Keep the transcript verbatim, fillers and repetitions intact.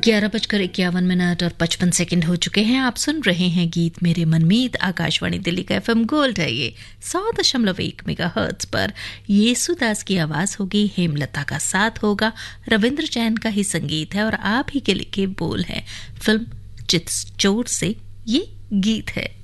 ग्यारह बजकर इक्यावन मिनट और पचपन सेकंड हो चुके हैं। आप सुन रहे हैं गीत मेरे मनमीत। आकाशवाणी दिल्ली का एफएम गोल्ड है ये सौ दशमलव एक मेगा हर्ट्ज पर। येसुदास की आवाज होगी, हेमलता का साथ होगा, रविंद्र जैन का ही संगीत है और आप ही के लिखे बोल हैं। फिल्म चितचोर से ये गीत है।